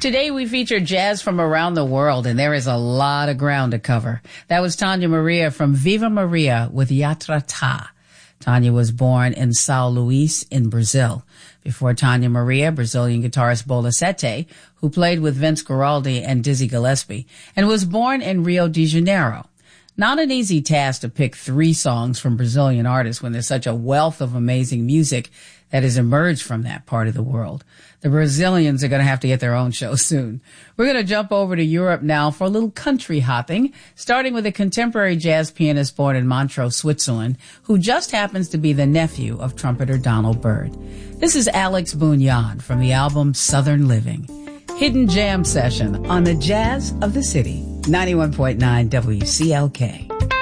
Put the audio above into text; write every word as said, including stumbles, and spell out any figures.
Today we feature jazz from around the world, and there is a lot of ground to cover. That was Tania Maria from Viva Maria with Yatra Ta. Tania was born in São Luís in Brazil. Before Tania Maria, Brazilian guitarist Bola Sete, who played with Vince Guaraldi and Dizzy Gillespie, and was born in Rio de Janeiro. Not an easy task to pick three songs from Brazilian artists when there's such a wealth of amazing music that has emerged from that part of the world. The Brazilians are going to have to get their own show soon. We're going to jump over to Europe now for a little country hopping, starting with a contemporary jazz pianist born in Montreux, Switzerland, who just happens to be the nephew of trumpeter Donald Byrd. This is Alex Bunyan from the album Southern Living. Hidden Jam Session on the Jazz of the City. ninety-one point nine W C L K.